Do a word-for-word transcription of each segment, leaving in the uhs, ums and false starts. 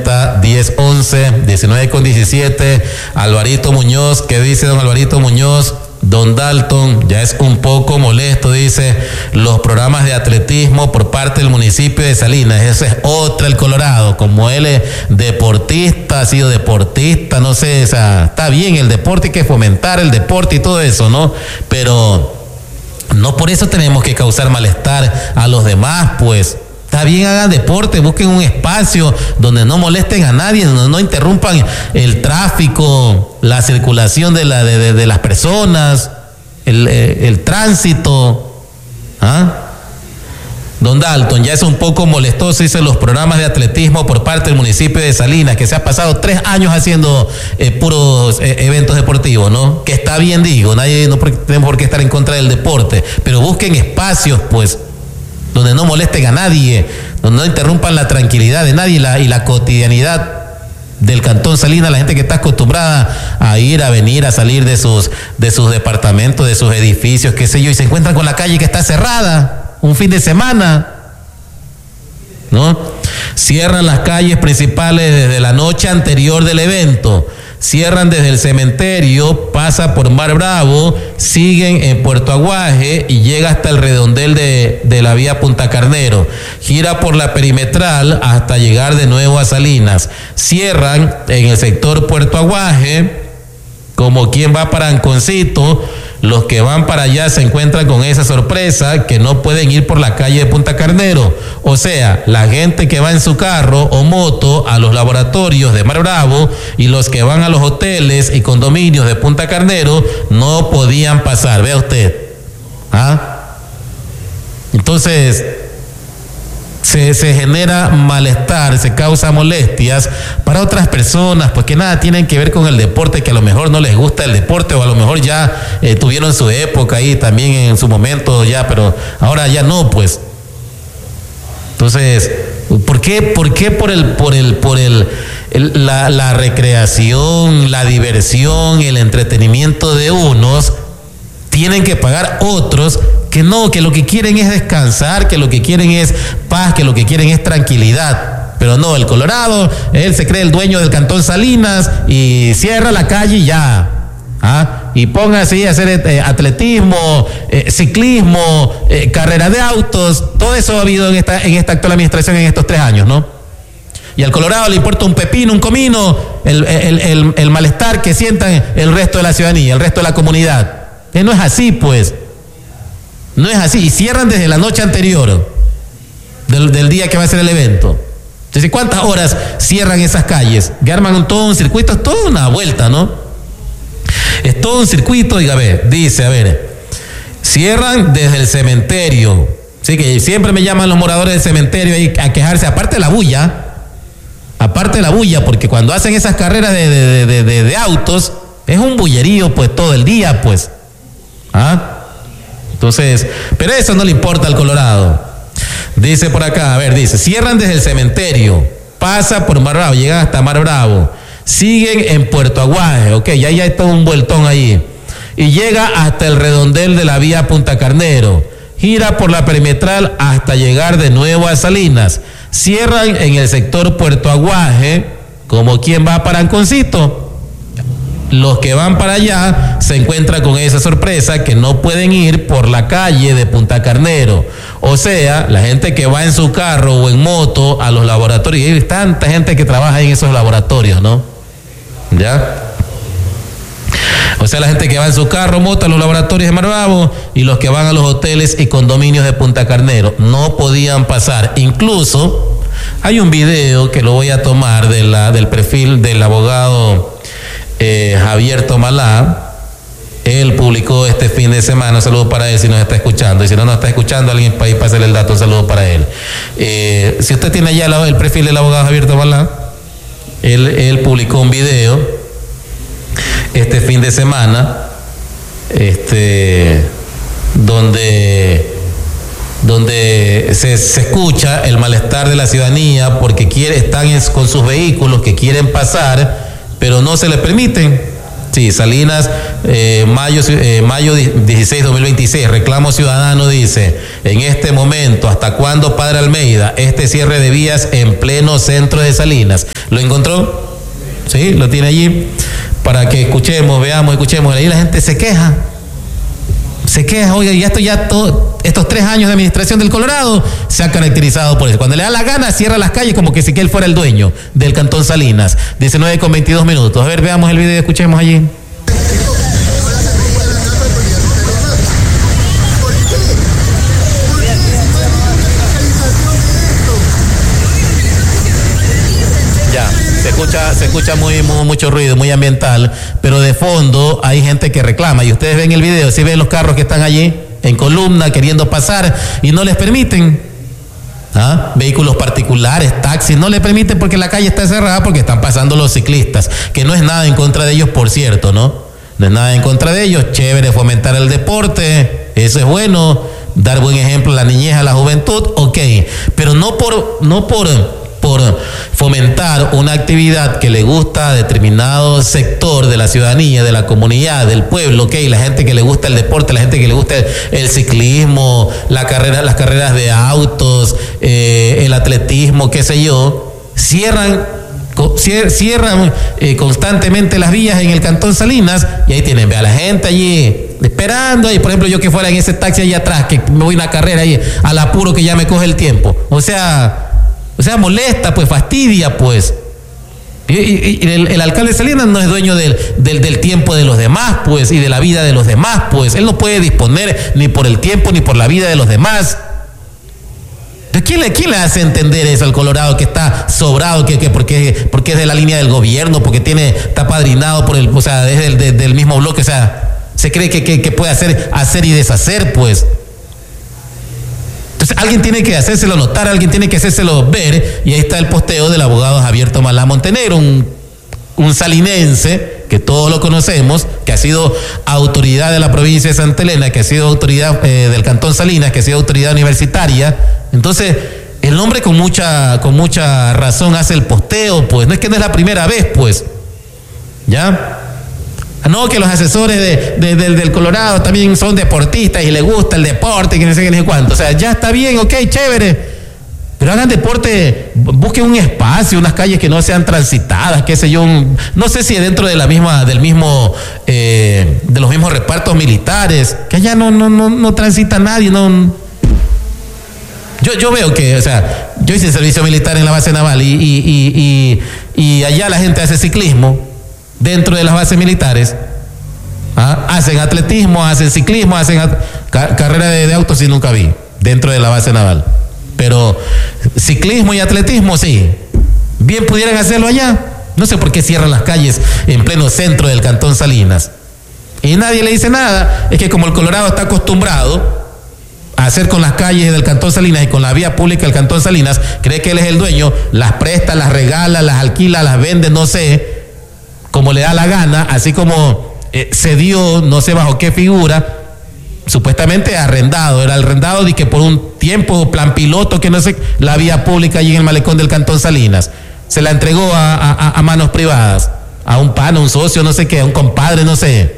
diez once, diecinueve con diecisiete. Alvarito Muñoz, ¿qué dice don Alvarito Muñoz? Don Dalton, ya es un poco molesto, dice, los programas de atletismo por parte del municipio de Salinas. Ese es otra, el Colorado, como él es deportista, ha sido deportista, no sé, o sea, está bien el deporte, hay que fomentar el deporte y todo eso, ¿no? Pero no por eso tenemos que causar malestar a los demás, pues. Está bien, hagan deporte, busquen un espacio donde no molesten a nadie, donde no interrumpan el tráfico, la circulación de, la, de, de, de las personas, el, el, el tránsito. ¿Ah? Don Dalton, ya es un poco molestoso, dice, los programas de atletismo por parte del municipio de Salinas, que se ha pasado tres años haciendo eh, puros eh, eventos deportivos, ¿no? Que está bien, digo, nadie, no tenemos por qué estar en contra del deporte, pero busquen espacios, pues, donde no molesten a nadie, donde no interrumpan la tranquilidad de nadie y la, y la cotidianidad del Cantón Salinas, la gente que está acostumbrada a ir, a venir, a salir de sus, de sus departamentos, de sus edificios, qué sé yo, y se encuentran con la calle que está cerrada un fin de semana, ¿no? Cierran las calles principales desde la noche anterior del evento. Cierran desde el cementerio, pasa por Mar Bravo, siguen en Puerto Aguaje y llega hasta el redondel de, de la vía Punta Carnero. Gira por la perimetral hasta llegar de nuevo a Salinas. Cierran en el sector Puerto Aguaje, como quien va para Anconcito. Los que van para allá se encuentran con esa sorpresa que no pueden ir por la calle de Punta Carnero. O sea, la gente que va en su carro o moto a los laboratorios de Mar Bravo y los que van a los hoteles y condominios de Punta Carnero no podían pasar. Vea usted. ¿Ah? Entonces, se, se genera malestar, se causa molestias para otras personas, pues que nada tienen que ver con el deporte, que a lo mejor no les gusta el deporte o a lo mejor ya eh, tuvieron su época ahí también en su momento ya, pero ahora ya no, pues. Entonces, ¿por qué, por qué por el, por el, por el, el la, la recreación, la diversión, el entretenimiento de unos tienen que pagar otros que no, que lo que quieren es descansar, que lo que quieren es paz, que lo que quieren es tranquilidad? Pero no, el Colorado, él se cree el dueño del Cantón Salinas y cierra la calle y ya. ¿Ah? Y póngase a hacer eh, atletismo, eh, ciclismo, eh, carrera de autos, todo eso ha habido en esta, en esta actual administración en estos tres años, ¿no? Y al Colorado le importa un pepino, un comino, el, el, el, el malestar que sientan el resto de la ciudadanía, el resto de la comunidad. Eh, no es así, pues. No es así. Y cierran desde la noche anterior del, del día que va a ser el evento. Entonces, ¿cuántas horas cierran esas calles? Que arman un, todo un circuito, es toda una vuelta, ¿no? Es todo un circuito, y a ver, dice, a ver, cierran desde el cementerio. Sí, que siempre me llaman los moradores del cementerio ahí a quejarse, aparte de la bulla, aparte de la bulla, porque cuando hacen esas carreras de, de, de, de, de autos, es un bullerío, pues, todo el día, pues. ¿Ah? Entonces, pero eso no le importa al Colorado. Dice por acá, a ver, dice, cierran desde el cementerio, pasa por Mar Bravo, llegan hasta Mar Bravo, siguen en Puerto Aguaje, ok, ya hay todo un vueltón ahí, y llega hasta el redondel de la vía Punta Carnero, gira por la perimetral hasta llegar de nuevo a Salinas, cierran en el sector Puerto Aguaje, como quien va para Anconcito. Los que van para allá se encuentran con esa sorpresa que no pueden ir por la calle de Punta Carnero. O sea, la gente que va en su carro o en moto a los laboratorios, y hay tanta gente que trabaja en esos laboratorios, ¿no? ¿Ya? O sea, la gente que va en su carro, moto a los laboratorios de Mar Bravo y los que van a los hoteles y condominios de Punta Carnero no podían pasar. Incluso hay un video que lo voy a tomar de la, del perfil del abogado Eh, Javier Tomalá. Él publicó este fin de semana, un saludo para él si nos está escuchando, y si no nos está escuchando alguien para ir para hacerle el dato, un saludo para él. Eh, si usted tiene ya el perfil del abogado Javier Tomalá, él, él publicó un video este fin de semana, este, donde donde se, se escucha el malestar de la ciudadanía porque quiere, están con sus vehículos que quieren pasar, pero no se les permiten. Sí, Salinas, eh, mayo, eh, mayo dieciséis, dos mil veintiséis, reclamo ciudadano dice, en este momento, ¿hasta cuándo, padre Almeida, este cierre de vías en pleno centro de Salinas? ¿Lo encontró? Sí, lo tiene allí, para que escuchemos, veamos, escuchemos. Ahí la gente se queja, se queja, oiga, y esto ya, todo, estos tres años de administración del Colorado se ha caracterizado por eso. Cuando le da la gana, cierra las calles como que si que él fuera el dueño del Cantón Salinas. diecinueve con veintidós minutos. A ver, veamos el video y escuchemos allí. Se escucha, se escucha muy, muy, mucho ruido, muy ambiental, pero de fondo hay gente que reclama. Y ustedes ven el video, si ven los carros que están allí en columna queriendo pasar y no les permiten. ¿Ah? Vehículos particulares, taxis, no les permiten porque la calle está cerrada porque están pasando los ciclistas, que no es nada en contra de ellos, por cierto, ¿no? No es nada en contra de ellos. Chévere fomentar el deporte, eso es bueno, dar buen ejemplo a la niñez, a la juventud, ok, pero no por, no por por fomentar una actividad que le gusta a determinado sector de la ciudadanía, de la comunidad, del pueblo, ok, la gente que le gusta el deporte, la gente que le gusta el, el ciclismo, la carrera, las carreras de autos, eh, el atletismo, qué sé yo, cierran, cierran eh, constantemente las vías en el Cantón Salinas y ahí tienen, ve a la gente allí esperando ahí, por ejemplo, yo que fuera en ese taxi allá atrás, que me voy a una carrera ahí, al apuro que ya me coge el tiempo, o sea... O sea, molesta, pues, fastidia, pues. Y, y, y el, el alcalde de Salinas no es dueño del, del, del tiempo de los demás, pues, y de la vida de los demás, pues. Él no puede disponer ni por el tiempo ni por la vida de los demás. ¿De quién le, quién le hace entender eso al Colorado que está sobrado, que, que porque, porque es de la línea del gobierno, porque tiene, está padrinado por el, o sea, es del, del, del mismo bloque, o sea, se cree que, que, que puede hacer, hacer y deshacer, pues. Entonces alguien tiene que hacérselo notar, alguien tiene que hacérselo ver, y ahí está el posteo del abogado Javier Tomás Lam Montenegro, un, un salinense que todos lo conocemos, que ha sido autoridad de la provincia de Santa Elena, que ha sido autoridad eh, del Cantón Salinas, que ha sido autoridad universitaria. Entonces el hombre con mucha, con mucha razón hace el posteo, pues no es que no es la primera vez, pues, ¿ya? No, que los asesores de, de, de, del Colorado también son deportistas y les gusta el deporte, que no sé qué, no sé cuánto. O sea, ya está bien, ok, chévere. Pero hagan deporte, busquen un espacio, unas calles que no sean transitadas, qué sé yo. Un, no sé si dentro de la misma, del mismo, eh, de los mismos repartos militares, que allá no, no, no, no transita nadie, no. Yo, yo veo que, o sea, yo hice servicio militar en la base naval y, y, y, y, y allá la gente hace ciclismo. Dentro de las bases militares, ¿ah? Hacen atletismo, hacen ciclismo, hacen ca carrera de, de autos, y nunca vi, dentro de la base naval. Pero ciclismo y atletismo, sí. Bien pudieran hacerlo allá. No sé por qué cierran las calles en pleno centro del Cantón Salinas. Y nadie le dice nada. Es que como el Colorado está acostumbrado a hacer con las calles del Cantón Salinas y con la vía pública del Cantón Salinas, cree que él es el dueño, las presta, las regala, las alquila, las vende, no sé, como le da la gana, así como eh, se dio, no sé bajo qué figura, supuestamente arrendado, era arrendado de que por un tiempo, plan piloto, que no sé, la vía pública allí en el malecón del Cantón Salinas, se la entregó a, a, a manos privadas, a un pan, a un socio, no sé qué, a un compadre, no sé,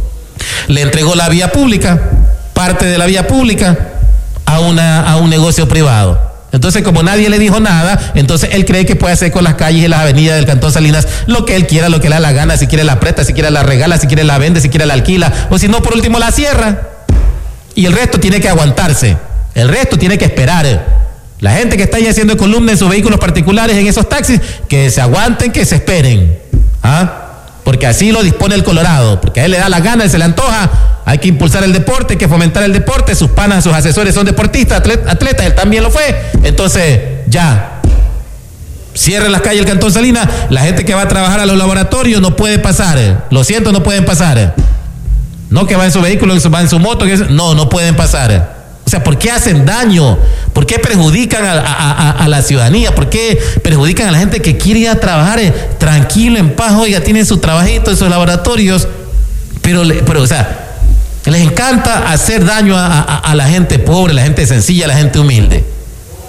le entregó la vía pública, parte de la vía pública, a, una, a un negocio privado. Entonces, como nadie le dijo nada, entonces él cree que puede hacer con las calles y las avenidas del Cantón Salinas lo que él quiera, lo que le da la gana, si quiere la presta, si quiere la regala, si quiere la vende, si quiere la alquila, o si no, por último la cierra. Y el resto tiene que aguantarse, el resto tiene que esperar. La gente que está ahí haciendo columna en sus vehículos particulares, en esos taxis, que se aguanten, que se esperen. ¿Ah? Porque así lo dispone el Colorado, porque a él le da la gana, él se le antoja. Hay que impulsar el deporte, hay que fomentar el deporte. Sus panas, sus asesores son deportistas, atletas, él también lo fue. Entonces, ya, cierren las calles del Cantón Salinas. La gente que va a trabajar a los laboratorios no puede pasar. Lo siento, no pueden pasar. No que va en su vehículo, va en su moto, que no, no pueden pasar. O sea, ¿por qué hacen daño? ¿Por qué perjudican a, a, a, a la ciudadanía? ¿Por qué perjudican a la gente que quiere ir a trabajar eh, tranquilo, en paz? Oiga, tienen su trabajito en sus laboratorios, pero, pero o sea, les encanta hacer daño a, a, a la gente pobre, a la gente sencilla, a la gente humilde.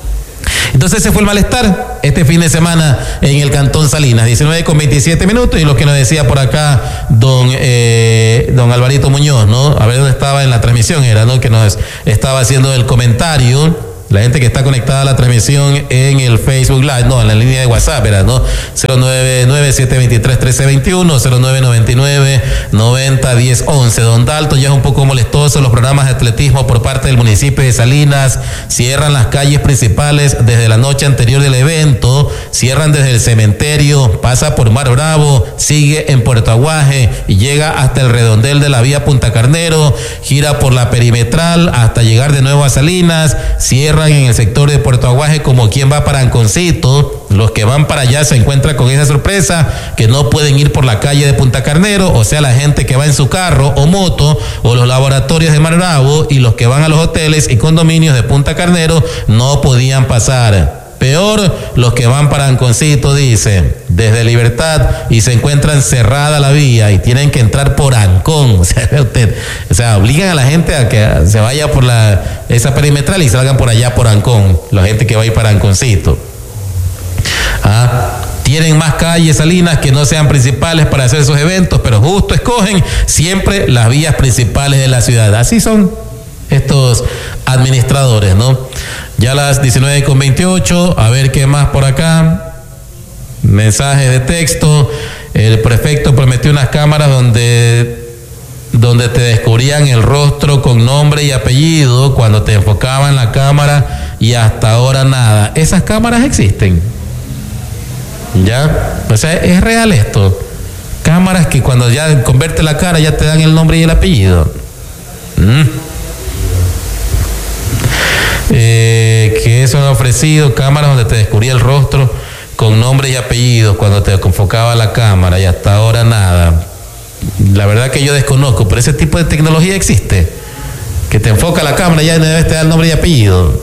Entonces ese fue el malestar este fin de semana en el Cantón Salinas, diecinueve con veintisiete minutos, y lo que nos decía por acá don eh, don Alvarito Muñoz, ¿no? A ver dónde estaba en la transmisión, era, ¿no? Que nos estaba haciendo el comentario. La gente que está conectada a la transmisión en el Facebook Live, no, en la línea de WhatsApp, ¿verdad? ¿No? cero nueve nueve siete dos tres uno tres dos uno, cero nueve nueve nueve nueve cero uno cero once. Don Dalton, ya es un poco molestoso los programas de atletismo por parte del municipio de Salinas. Cierran las calles principales desde la noche anterior del evento, cierran desde el cementerio, pasa por Mar Bravo, sigue en Puerto Aguaje y llega hasta el redondel de la vía Punta Carnero, gira por la perimetral hasta llegar de nuevo a Salinas, cierra en el sector de Puerto Aguaje como quien va para Anconcito. Los que van para allá se encuentran con esa sorpresa que no pueden ir por la calle de Punta Carnero, o sea, la gente que va en su carro o moto, o los laboratorios de Mar Bravo, y los que van a los hoteles y condominios de Punta Carnero no podían pasar. Peor, los que van para Anconcito, dice, desde Libertad, y se encuentran cerrada la vía y tienen que entrar por Ancón. O sea, usted, o sea, obligan a la gente a que se vaya por la esa perimetral y salgan por allá por Ancón, la gente que va a ir para Anconcito. Ah, tienen más calles Salinas que no sean principales para hacer esos eventos, pero justo escogen siempre las vías principales de la ciudad. Así son estos administradores, ¿no? Ya las diecinueve con veintiocho, a ver qué más por acá. Mensajes de texto. El prefecto prometió unas cámaras donde, donde te descubrían el rostro con nombre y apellido cuando te enfocaban la cámara, y hasta ahora nada. Esas cámaras existen. ¿Ya? O sea, es real esto. Cámaras que cuando ya convierte la cara ya te dan el nombre y el apellido. ¿Mm? Eh, que eso han ofrecido cámaras donde te descubría el rostro con nombre y apellidos cuando te enfocaba la cámara, y hasta ahora nada. La verdad que yo desconozco, pero ese tipo de tecnología existe, que te enfoca la cámara y ya no debes te dar nombre y apellido.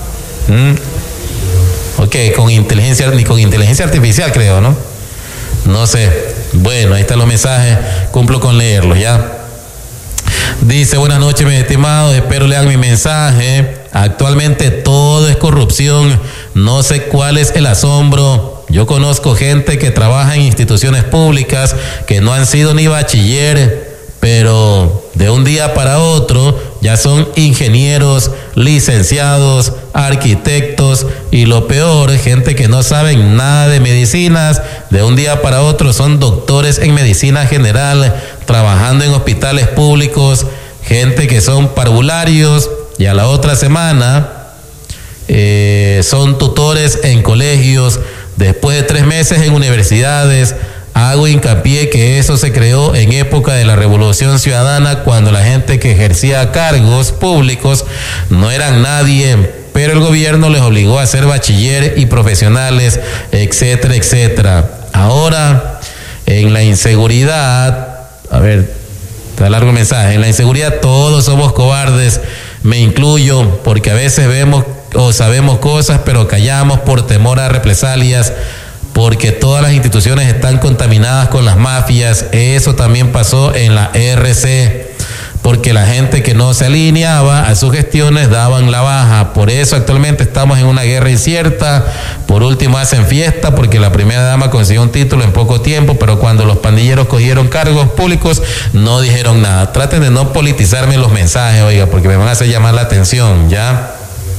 ¿Mm? Ok, con inteligencia, ni con inteligencia artificial creo, ¿no? No sé. Bueno, ahí están los mensajes, cumplo con leerlos ya. Dice, buenas noches mis estimados, espero lean mi mensaje. Actualmente todo es corrupción, no sé cuál es el asombro. Yo conozco gente que trabaja en instituciones públicas que no han sido ni bachiller, pero de un día para otro ya son ingenieros, licenciados, arquitectos, y lo peor, gente que no saben nada de medicinas, de un día para otro son doctores en medicina general, trabajando en hospitales públicos, gente que son parvularios, y a la otra semana eh, son tutores en colegios, después de tres meses en universidades. Hago hincapié que eso se creó en época de la Revolución Ciudadana, cuando la gente que ejercía cargos públicos no eran nadie, pero el gobierno les obligó a ser bachiller y profesionales, etcétera, etcétera. Ahora, en la inseguridad, a ver, te largo el mensaje, en la inseguridad todos somos cobardes, me incluyo, porque a veces vemos o sabemos cosas, pero callamos por temor a represalias, porque todas las instituciones están contaminadas con las mafias. Eso también pasó en la R C, porque la gente que no se alineaba a sus gestiones daban la baja. Por eso actualmente estamos en una guerra incierta. Por último hacen fiesta porque la primera dama consiguió un título en poco tiempo, pero cuando los pandilleros cogieron cargos públicos no dijeron nada. Traten de no politizarme los mensajes, oiga, porque me van a hacer llamar la atención, ¿ya?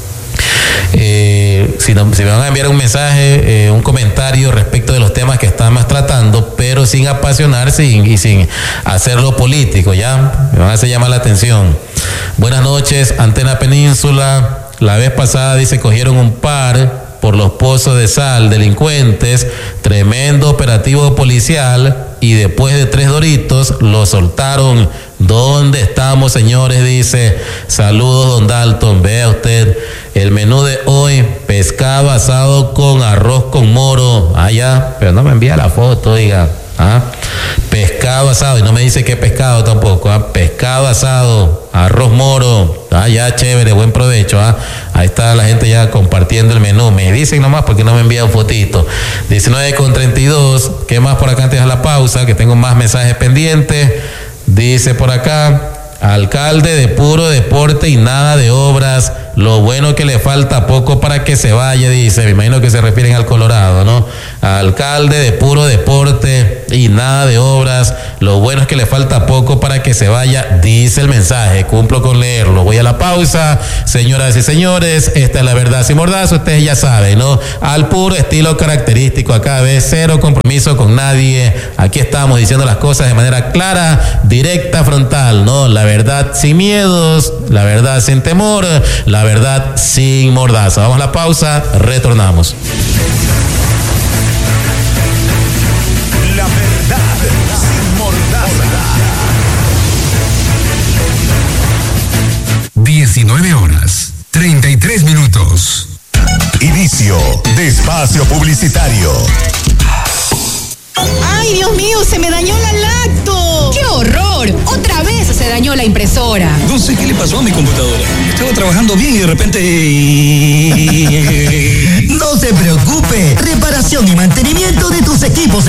Eh, si, no, si me van a enviar un mensaje, eh, un comentario respecto de los temas que estamos tratando, pero sin apasionarse y, y sin hacerlo político, ¿ya? Me van a hacer llamar la atención. Buenas noches, Antena Península. La vez pasada dice cogieron un par por los pozos de sal, delincuentes, tremendo operativo policial, y después de tres doritos lo soltaron. ¿Dónde estamos, señores? Dice, saludos, don Dalton. Vea usted, el menú de hoy, pescado asado con arroz con moro. Ah, ya, pero no me envía la foto, diga. ¿Ah? Pescado asado, y no me dice qué pescado tampoco. ¿Ah? Pescado asado, arroz moro. Ah, ya, chévere, buen provecho. ¿Ah? Ahí está la gente ya compartiendo el menú. Me dicen nomás porque no me envían fotito. diecinueve con treinta y dos. ¿Qué más por acá antes de la pausa? Que tengo más mensajes pendientes. Dice por acá, alcalde de puro deporte y nada de obras. lo bueno que le falta poco para que se vaya, dice. Me imagino que se refieren al Colorado, ¿no? Alcalde de puro deporte y nada de obras. Lo bueno es que le falta poco para que se vaya, dice el mensaje. Cumplo con leerlo. Voy a la pausa. Señoras y señores, esta es La Verdad Sin Mordazo. Ustedes ya saben, ¿no? Al puro estilo característico. Acá ves, cero compromiso con nadie. Aquí estamos diciendo las cosas de manera clara, directa, frontal, ¿no? La verdad sin miedos, la verdad sin temor, la verdad sin mordaza. Vamos a la pausa, retornamos. La verdad sin mordaza. diecinueve horas, treinta y tres minutos. Inicio de espacio publicitario. ¡Ay, Dios mío! ¡Se me dañó la lacto! ¡Qué horror! ¡Otra vez se dañó la impresora! No sé qué le pasó a mi computadora. Estaba trabajando bien y de repente... No se preocupe. Reparación y mantenimiento de tus equipos